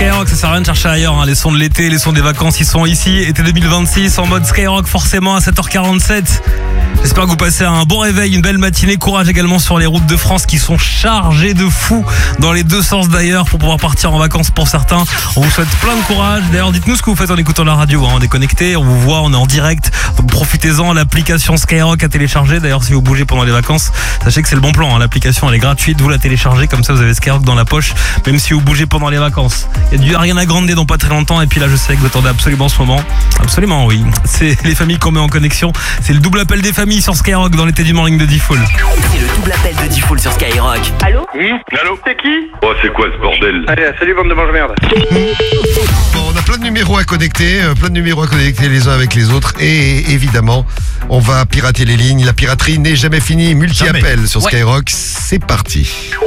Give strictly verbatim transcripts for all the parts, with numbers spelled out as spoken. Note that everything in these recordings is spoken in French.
Skyrock, ça sert à rien de chercher ailleurs, hein. Les sons de l'été, les sons des vacances, ils sont ici. Été deux mille vingt-six en mode Skyrock forcément à sept heures quarante-sept. J'espère que vous passez un bon réveil, une belle matinée. Courage également sur les routes de France qui sont chargées de fous dans les deux sens d'ailleurs pour pouvoir partir en vacances pour certains. On vous souhaite plein de courage. D'ailleurs, dites-nous ce que vous faites en écoutant la radio, hein. On est connecté, on vous voit, on est en direct. Donc profitez-en, l'application Skyrock à télécharger. D'ailleurs, si vous bougez pendant les vacances, sachez que c'est le bon plan, hein. L'application elle est gratuite, vous la téléchargez, comme ça vous avez Skyrock dans la poche, même si vous bougez pendant les vacances. Il y a du Ariana Grande dans pas très longtemps, et puis là je sais que vous attendez absolument ce moment. Absolument, oui. C'est les familles qu'on met en connexion. C'est le double appel des familles sur Skyrock dans l'été du morning de D-Fool. C'est le double appel de D-Fool sur Skyrock. Allô? Oui. Allô? C'est qui? Oh, c'est quoi ce bordel? Allez, salut bande de mange-merde. Bon, on a plein de numéros à connecter, euh, plein de numéros à connecter les uns avec les autres, et évidemment, on va pirater les lignes. La piraterie n'est jamais finie. Multi-appel sur Ouais. Skyrock, c'est parti.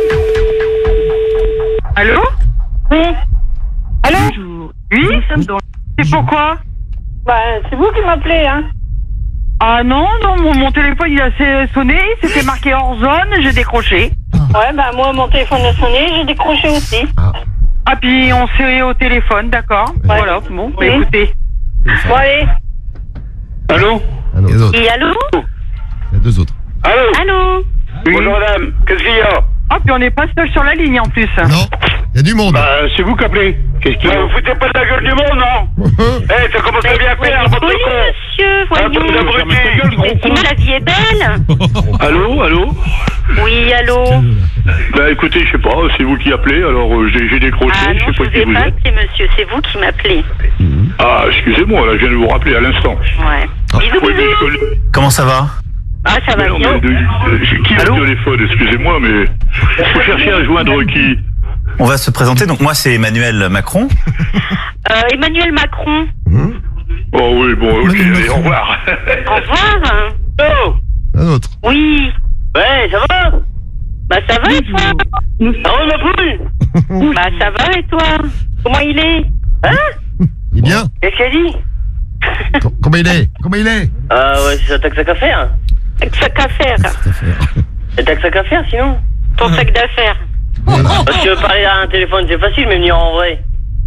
Allô? Oui. Allô? Oui, ça me donne. C'est pourquoi? Bah, c'est vous qui m'appelez, hein? Ah non, non, mon, mon téléphone il a sé- sonné, c'était marqué hors zone, j'ai décroché. Ouais, bah, moi, mon téléphone a sonné, j'ai décroché aussi. Ah, puis on s'est au téléphone, d'accord. Ouais. Voilà, bon, bah, Oui. écoutez. Bon, allez. Allô? Il y a d'autres. Et allô? Il y a deux autres. Allô? Allô? Oui. Bonjour madame, qu'est-ce qu'il y a? Ah, puis on n'est pas seul sur la ligne en plus. Non, il y a du monde. Bah, c'est vous qui appelez. Qu'est-ce qu'il y a? Vous foutez pas de la gueule du monde, non? Eh, ça commence à bien faire, votre Oui, con! monsieur, Un voyons. truc d'abruti! Mais sinon, la vie est belle. Allô? Allô? Oui, allô? Bah écoutez, je sais pas, c'est vous qui appelez, alors euh, j'ai j'ai décroché, Ah je non, sais je pas vous qui ai vous pas êtes. appelé, monsieur, c'est vous qui m'appelez. Ah, excusez-moi, là, je viens de vous rappeler à l'instant. Ouais. Bisous, Oui, mais je bisous. connais- Comment ça va? Ah, ça va Mais non, bien. mais de- euh, qui a le téléphone? Excusez-moi, mais vous cherchez à joindre qui? On va se présenter. Donc moi c'est Emmanuel Macron. Euh, Emmanuel Macron. Oh oui, bon, ok, Emmanuel allez, au Macron. revoir. Au revoir. Oh! Un autre. Oui. Ouais, ça va? Bah, ça va et toi? Ah ouais, ma poule! Bah, ça va et toi? Comment il est? Hein? Il est bien. Qu'est-ce qu'elle dit? Com- Comment il est? Comment il est? Ah ouais, c'est ça, t'as que ça qu'à faire. Avec sac à faire. Et t'as que ça qu'à faire sinon. Ton sac d'affaires. Parce que parler à un téléphone c'est facile, mais venir en vrai.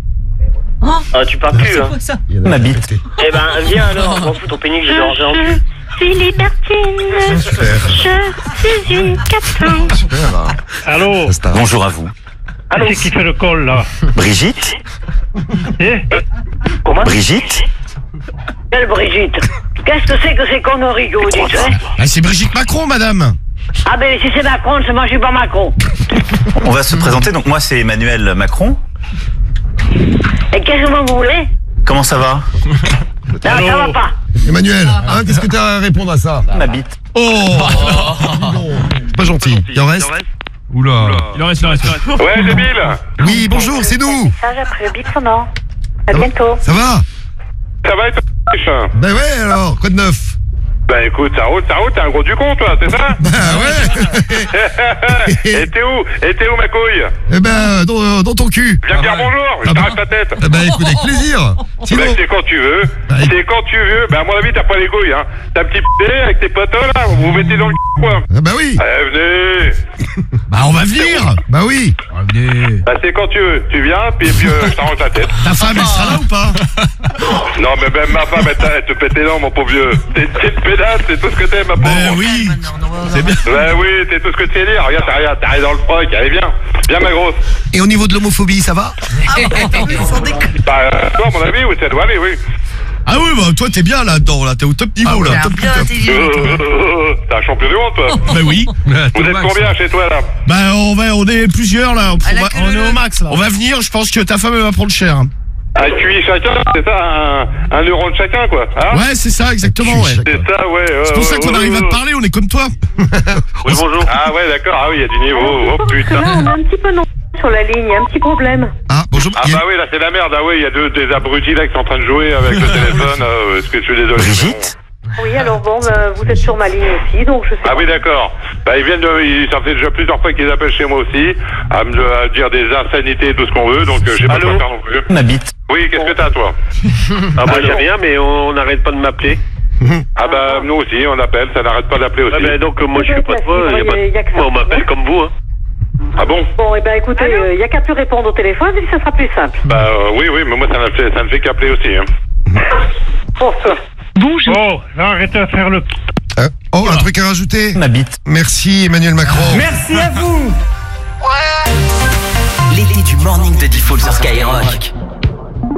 Ah, tu parles plus, hein. Il y en a Ma un bite. à côté. Eh ben, viens alors, je m'en fous ton pénique, j'ai rangé en plus. Je suis libertine. Super. Je suis une captain. Super. Allô? Ça, c'est un- Bonjour à vous. Qui c'est qui fait le col, là? Brigitte? Eh? Comment? Brigitte? Quelle Brigitte? Qu'est-ce que c'est que ces conneries que vous dites, hein? Ah, c'est Brigitte Macron, madame. Ah ben, si c'est Macron, c'est moi, je suis pas Macron. On va se présenter. Donc moi c'est Emmanuel Macron. Et qu'est-ce que vous voulez? Comment ça va? Non, ça va pas. Emmanuel, hein, qu'est-ce que tu as à répondre à ça? Ma bite. Oh, dis donc. C'est pas gentil. Il en reste? Oula. Il en reste, il en reste. Ouais, débile! Oui, bonjour, c'est nous. Message après le bip sonore. À bientôt. Ça va? Ça va être machin? Ben ouais, alors, quoi de neuf? Bah écoute, ça roule, ça roule, t'es un gros du con, toi, c'est ça? Ben ouais. Et t'es où? Et t'es où, ma couille? Eh ben, dans, dans ton cul. Viens me dire bonjour, je Ah t'arrête bah. ta tête. Eh ben, écoute, avec plaisir. Sinon, Bah, c'est quand tu veux, Bah, c'est quand tu veux. Bah, à mon avis, t'as pas les couilles, hein. T'as un petit p avec tes potos, là, vous vous mettez dans le c***, quoi. ah bah oui. Allez, venez. Bah, on va venir. Bah oui. Bah, c'est quand tu veux. Tu viens, puis, puis euh, je t'arrange la tête. Ta femme, elle sera là ou pas? Non, mais même ma femme, elle, t'a- elle te pète les dents, mon pauvre vieux. T'es une petite pédale, c'est tout ce que t'es, ma pauvre. Ben oui. C'est bien. Ouais, oui, c'est tout ce que tu sais dire. Regarde, t'arrives t'arrives dans le froc. Allez, viens. Viens, ma grosse. Et au niveau de l'homophobie, ça va? Bah, euh, toi, à mon avis, oui, ça doit aller, oui. Ah oui, bah toi, t'es bien là-dedans, là. T'es au top niveau, là. Top, top. Euh, T'es un champion du monde, toi. Bah oui. Vous êtes combien chez toi, là? Bah on va, on est plusieurs là. On, va- on est au max là. On va venir. Je pense que ta femme elle va prendre cher. Un Q I chacun, c'est ça, un, un euro de chacun, quoi. Hein? Ouais, c'est ça, exactement. Ouais. C'est ça, ouais. C'est pour ça qu'on arrive à te parler. On est comme toi. Oui, bonjour. Ah ouais, d'accord. Ah oui, il y a du niveau. Oh putain. Là, on a un petit peu non sur la ligne, il y a un petit problème. Ah bonjour. Ah Il y a- bah oui, là c'est la merde. Ah oui, il y a deux des abrutis là qui sont en train de jouer avec le téléphone. Euh, Est-ce que je suis désolé? Brigitte? Oui, alors bon, bah, vous êtes sur ma ligne aussi, donc je sais Ah pas. oui, d'accord. Bah ils viennent de, ils, ça fait déjà plusieurs fois qu'ils appellent chez moi aussi à me à dire des insanités et tout ce qu'on veut, donc euh, j'ai pas de quoi faire non plus. Ma bite. Oui, qu'est-ce que t'as toi? Ah bah, j'ai rien, mais on n'arrête pas de m'appeler. Ah bah nous aussi, on appelle, ça n'arrête pas d'appeler aussi. Ah ben donc, moi, je suis pas Peut-être toi, la y a fibre, pas il y a- il y a que de... ça. Moi, on m'appelle comme vous, hein. Ah bon? Bon, et ben écoutez, il n'y a qu'à plus répondre au téléphone et ça sera plus simple. Bah euh, oui, oui, mais moi ça ne fait, ça ne fait qu'appeler aussi. Hein. Pour toi. Bonjour. Oh, arrêtez de faire le... Euh, oh, un truc à rajouter? Ma bite. Merci Emmanuel Macron. Merci à vous.